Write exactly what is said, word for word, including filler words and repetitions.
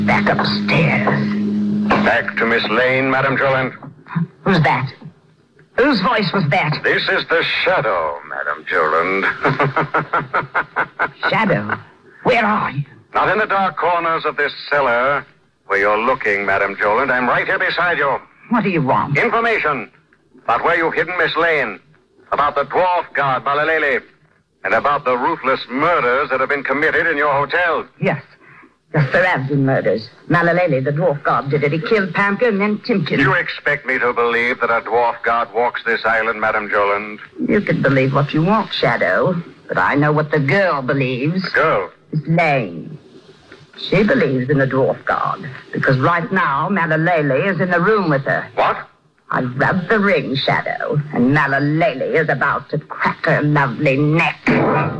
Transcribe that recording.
Back upstairs. Back to Miss Lane, Madam Jolland. Who's that? Whose voice was that? This is the Shadow, Madam Jolland. Shadow? Where are you? Not in the dark corners of this cellar where you're looking, Madam Jolland. I'm right here beside you. What do you want? Information about where you've hidden Miss Lane, about the dwarf god Malalele, and about the ruthless murders that have been committed in your hotel. Yes. Yes, there have been murders. Malalele, the dwarf god, did it. He killed Pamka and then Timkin. You expect me to believe that a dwarf god walks this island, Madam Jolland? You can believe what you want, Shadow. But I know what the girl believes. The girl? Miss Lane. She believes in the dwarf god. Because right now, Malalele is in the room with her. What? I rubbed the ring, Shadow, and Malalele is about to crack her lovely neck.